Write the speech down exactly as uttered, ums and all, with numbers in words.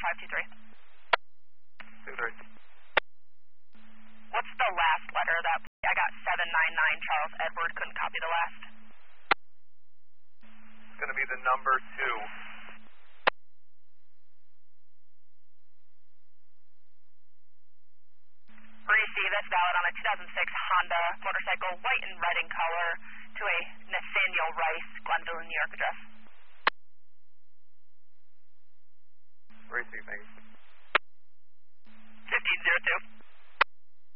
five two three. two three. What's the last letter of that? I got seven nine nine Charles Edward, couldn't copy the last. It's going to be the number two. Receive, that's valid on a two thousand six Honda motorcycle, white and red in color, to a Nathaniel Rice, Glenville, New York address. Receive, thanks. fifteen zero two.